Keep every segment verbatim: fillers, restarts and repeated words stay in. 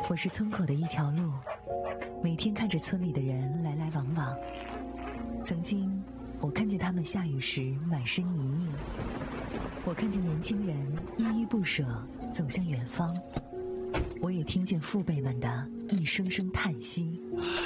我是村口的一条路，每天看着村里的人来来往往。曾经，我看见他们下雨时满身泥泞，我看见年轻人依依不舍走向远方，我也听见父辈们的一声声叹息。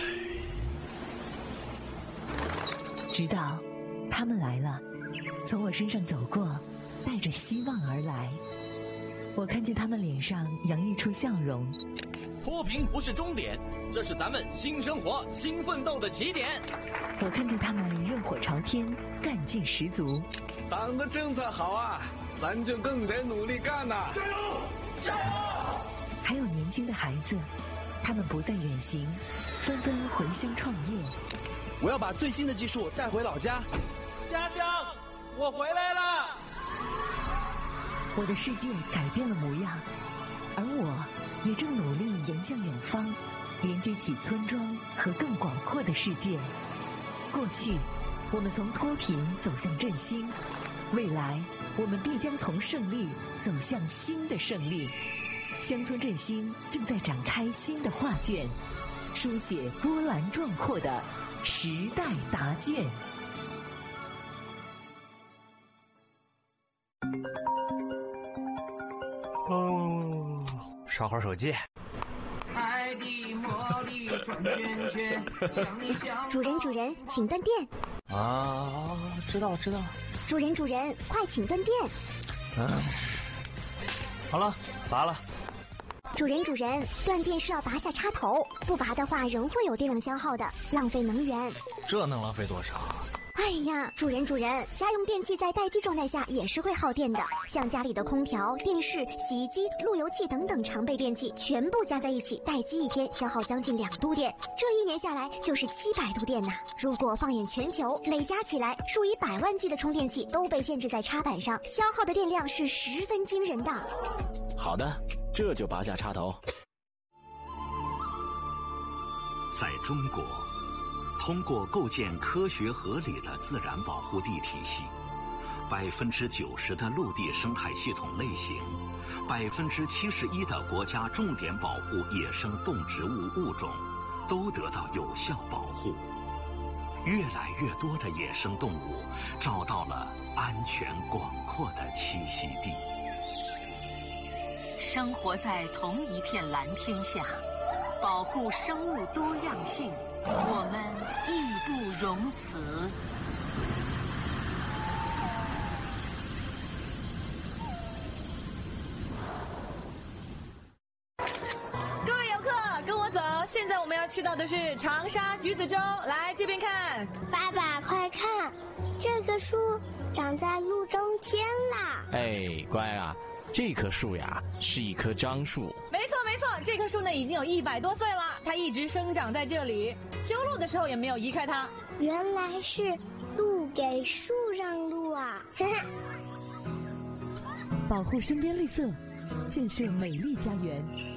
直到他们来了，从我身上走过，带着希望而来。我看见他们脸上洋溢出笑容。 脱贫不是终点，这是咱们新生活、新奋斗的起点。 我看见他们热火朝天，干劲十足。 党的政策好啊，咱就更得努力干呐！ 加油！加油！ 还有年轻的孩子，他们不再远行，纷纷回乡创业。 我要把最新的技术带回老家。家乡，我回来了！ 我的世界改变了模样，而我也正努力迎向远方，连接起村庄和更广阔的世界。过去，我们从脱贫走向振兴；未来，我们必将从胜利走向新的胜利。乡村振兴正在展开新的画卷，书写波澜壮阔的时代答卷。 哦，刷会儿手机。 爱的魔力转圈圈，想你想。 主人主人，请断电。 啊，知道知道。 主人主人，快请断电。 嗯，好了，拔了。 主人主人，断电是要拔下插头，不拔的话仍会有电量消耗的，浪费能源。 这能浪费多少？ 哎呀，主人主人，家用电器在待机状态下也是会耗电的，像家里的空调、电视、洗衣机、路由器等等常备电器，全部加在一起待机一天，消耗将近两度电，这一年下来就是七百度电呐。如果放眼全球，累加起来，数以百万计的充电器都被限制在插板上，消耗的电量是十分惊人的。 好的，这就拔下插头。 在中国，通过构建科学合理的自然保护地体系，百分之九十的陆地生态系统类型，百分之七十一的国家重点保护野生动植物物种，都得到有效保护。越来越多的野生动物找到了安全广阔的栖息地。 生活在同一片蓝天下，保护生物多样性，我们义不容辞。 各位游客，跟我走，现在我们要去到的是长沙橘子洲，来这边看。 爸爸，快看，这个树长在路中间啦！ 哎，乖啊。这棵树呀，是一棵樟树。 没错没错，这棵树呢已经有一百多岁了，它一直生长在这里，修路的时候也没有移开它。 原来是路给树让路啊！ 保护身边绿色，建设美丽家园。